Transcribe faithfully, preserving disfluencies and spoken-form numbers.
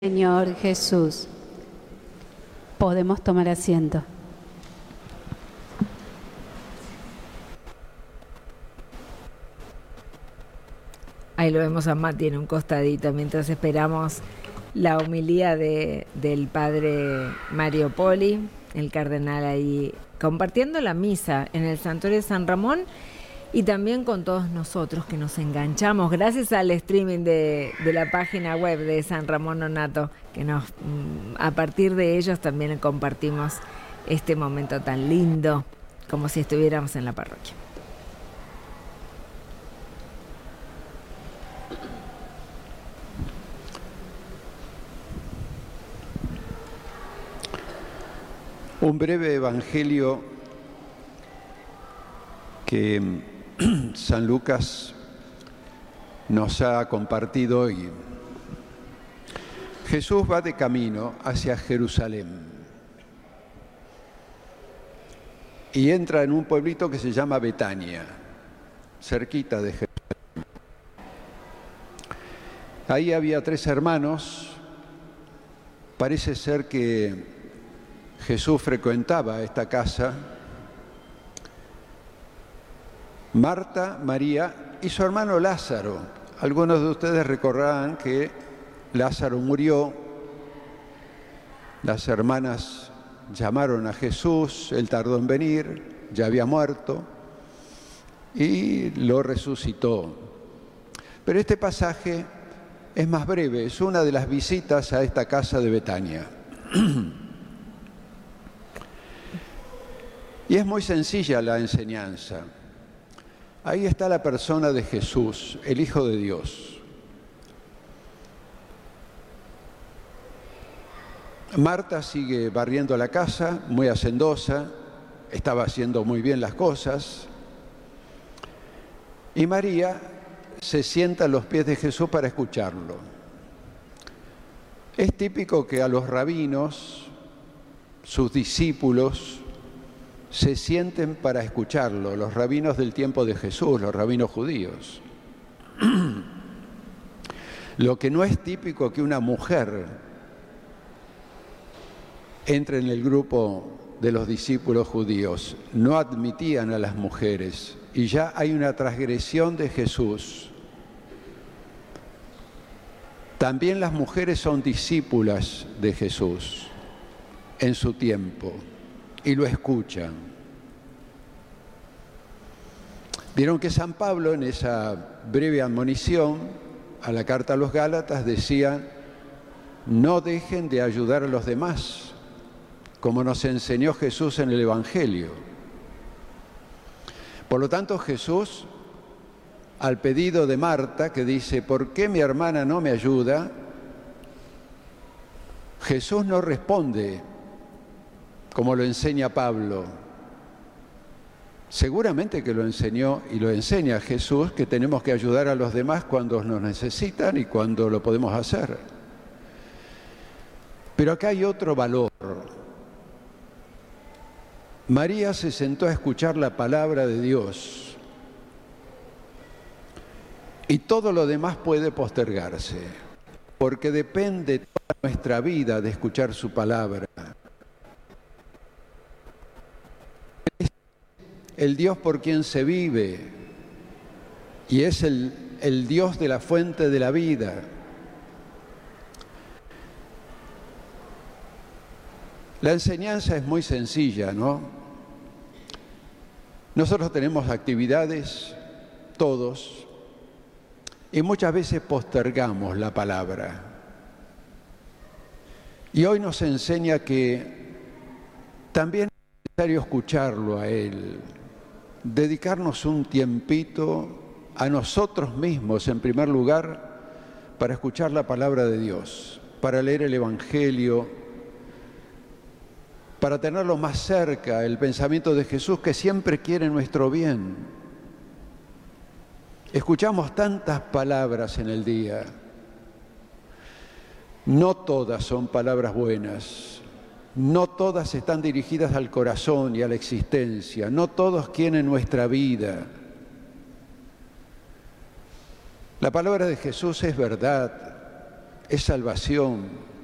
Señor Jesús. Podemos tomar asiento. Ahí lo vemos a Mati en un costadito mientras esperamos la homilía de, del padre Mario Poli, el cardenal ahí compartiendo la misa en el Santuario de San Ramón y también con todos nosotros que nos enganchamos gracias al streaming de, de la página web de San Ramón Nonnato, que nos a partir de ellos también compartimos este momento tan lindo como si estuviéramos en la parroquia. Un breve evangelio que San Lucas nos ha compartido hoy. Jesús va de camino hacia Jerusalén y entra en un pueblito que se llama Betania, cerquita de Jerusalén. Ahí había tres hermanos. Parece ser que Jesús frecuentaba esta casa. Marta, María y su hermano Lázaro. Algunos de ustedes recordarán que Lázaro murió. Las hermanas llamaron a Jesús, él tardó en venir, ya había muerto y lo resucitó. Pero este pasaje es más breve, es una de las visitas a esta casa de Betania. Y es muy sencilla la enseñanza. Ahí está la persona de Jesús, el Hijo de Dios. Marta sigue barriendo la casa, muy hacendosa, estaba haciendo muy bien las cosas. Y María se sienta a los pies de Jesús para escucharlo. Es típico que a los rabinos, sus discípulos, se sienten para escucharlo, los rabinos del tiempo de Jesús, los rabinos judíos. Lo que no es típico que una mujer entre en el grupo de los discípulos judíos. No admitían a las mujeres y ya hay una transgresión de Jesús. También las mujeres son discípulas de Jesús en su tiempo y lo escuchan. Vieron que San Pablo en esa breve admonición a la carta a los Gálatas decía: no dejen de ayudar a los demás, como nos enseñó Jesús en el Evangelio. Por lo tanto, Jesús, al pedido de Marta, que dice: ¿por qué mi hermana no me ayuda?, Jesús no responde como lo enseña Pablo. Seguramente que lo enseñó y lo enseña Jesús, que tenemos que ayudar a los demás cuando nos necesitan y cuando lo podemos hacer. Pero acá hay otro valor. María se sentó a escuchar la palabra de Dios y todo lo demás puede postergarse, porque depende toda nuestra vida de escuchar su palabra. El Dios por quien se vive y es el, el Dios de la fuente de la vida. La enseñanza es muy sencilla, ¿no? Nosotros tenemos actividades, todos, y muchas veces postergamos la palabra. Y hoy nos enseña que también es necesario escucharlo a Él, dedicarnos un tiempito a nosotros mismos, en primer lugar, para escuchar la palabra de Dios, para leer el Evangelio, para tenerlo más cerca, el pensamiento de Jesús, que siempre quiere nuestro bien. Escuchamos tantas palabras en el día. No todas son palabras buenas. No todas están dirigidas al corazón y a la existencia. No todos quieren nuestra vida. La palabra de Jesús es verdad, es salvación,